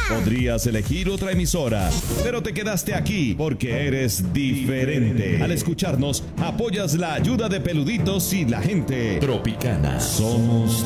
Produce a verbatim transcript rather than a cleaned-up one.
Podrías elegir otra emisora, pero te quedaste aquí porque eres diferente. Al escucharnos, apoyas la ayuda de Peluditos y la gente Tropicana. Somos